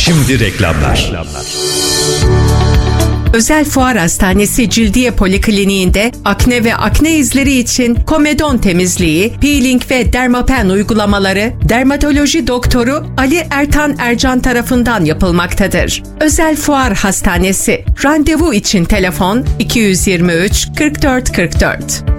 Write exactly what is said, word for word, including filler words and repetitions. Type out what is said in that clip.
Şimdi reklamlar. Özel Fuar Hastanesi Cildiye Polikliniğinde akne ve akne izleri için komedon temizliği, peeling ve dermapen uygulamaları dermatoloji doktoru Ali Ertan Ercan tarafından yapılmaktadır. Özel Fuar Hastanesi. Randevu için telefon iki yüz yirmi üç kırk dört kırk dört.